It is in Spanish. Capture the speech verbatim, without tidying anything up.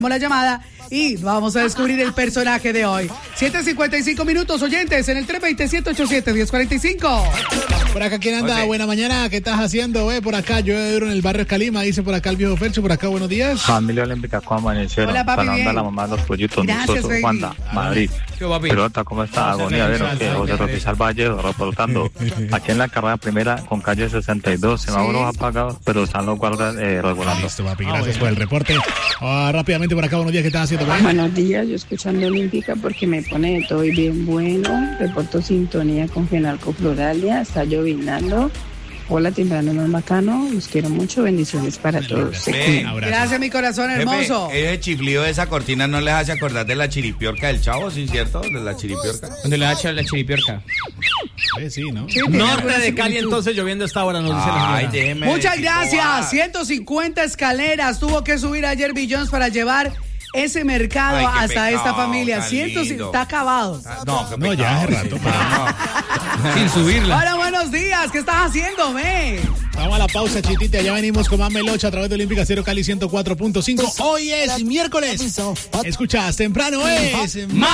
la llamada y vamos a descubrir el personaje de hoy. siete cincuenta y cinco minutos, oyentes, en el tres dos cero, siete ocho siete, uno cero cuatro cinco. Por acá, ¿quién anda? Okay. Buena mañana, ¿qué estás haciendo? Eh? Por acá, yo en el barrio Escalima, dice por acá el viejo Fercho, por acá, buenos días. Familia Olímpica, ¿cómo amanecieron? Hola, papi, para bien. la mamá de los pollitos, Gracias, nosotros, Wanda, Madrid. Pelota, ¿cómo está? Agonía, ¿vieron que José Ropizal Valle reportando aquí en la carrera primera con calle sesenta y dos, semáforos apagados, pero están los guardas eh, regulando. Listo, papi, gracias por el reporte. Ah, rápidamente por acá, buenos días, ¿qué estás haciendo? Bueno? Buenos días, yo escuchando Olímpica porque me pone de todo y bien bueno. Reporto sintonía con Genalco Floralia, está llovinando. Hola, temprano más bacano, los quiero mucho, bendiciones para todos. Gracias, mi corazón hermoso. Jefe, ese chiflido de esa cortina no les hace acordar de la chiripiorca del Chavo, ¿sí, cierto? De la chiripiorca. ¿Dónde le ha hecho la chiripiorca? Eh, sí, ¿no? Sí, Norte de Cali, entonces lloviendo esta hora, nos dice la Ay, señora. déjeme Muchas decir, gracias. bobada. ciento cincuenta escaleras tuvo que subir ayer Billions para llevar ese mercado Ay, qué hasta pecado, esta familia. tan ciento cincuenta lindo. está acabado. Ah, No, qué No, ya hace rato. No. Sin subirla. Hola, buenos días. ¿Qué estás haciendo, me? Vamos a la pausa, chitita. Ya venimos con más Melocha a través de Olímpica Cero Cali ciento cuatro punto cinco. Hoy es miércoles. Escuchas, temprano es...